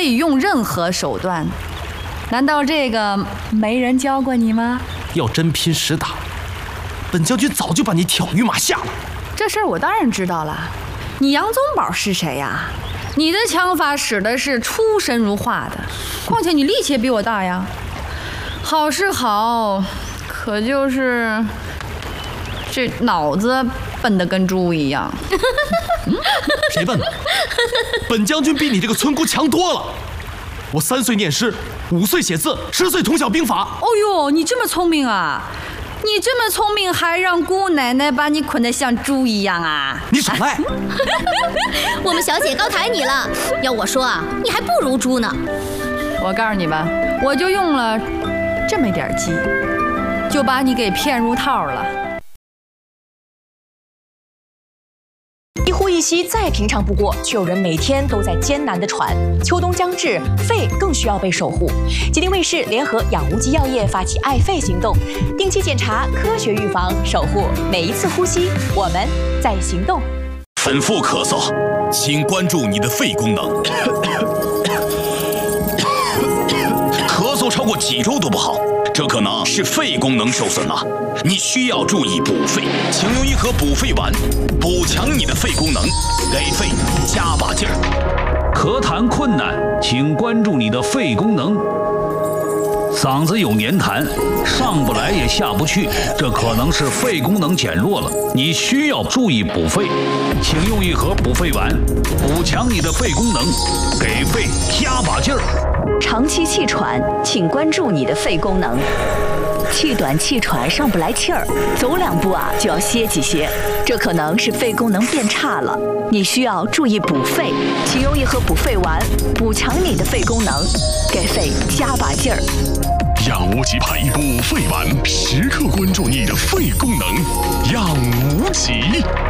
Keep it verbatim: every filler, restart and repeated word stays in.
以用任何手段。难道这个没人教过你吗？ 要真拼实打，本将军早就把你挑于马下了。 这事儿我当然知道了。你杨宗保是谁呀？你的枪法使的是出神入化的，况且你力气也比我大呀。好是好，可就是这脑子笨得跟猪一样。 谁笨了？本将军比你这个村姑强多了。我三岁念诗，五岁写字，十岁通晓兵法。 哦呦，你这么聪明啊！你这么聪明，还让姑奶奶把你捆得像猪一样啊！ 你少赖！ 我们小姐高抬你了，要我说啊，你还不如猪呢。 我告诉你吧，我就用了这么点计，就把你给骗入套了。 一呼一吸再平常不过，却有人每天都在艰难地喘。秋冬将至，肺更需要被守护。吉林卫视联合养无极药业发起爱肺行动，定期检查，科学预防，守护每一次呼吸。我们在行动。 反复咳嗽，请关注你的肺功能。咳嗽超过几周都不好，这可能是肺功能受损了。你需要注意补肺，请用一盒补肺丸，补强你的肺功能，给肺加把劲儿。 咳痰困难，请关注你的肺功能。嗓子有黏痰，上不来也下不去，这可能是肺功能减弱了，你需要注意补肺，请用一盒补肺丸，补强你的肺功能，给肺加把劲儿。 长期气喘，请关注你的肺功能。气短气喘上不来气儿，走两步啊就要歇几歇，这可能是肺功能变差了，你需要注意补肺，请用一盒补肺丸，补强你的肺功能，给肺加把劲儿。 养无极牌补肺丸，时刻关注你的肺功能，养无极。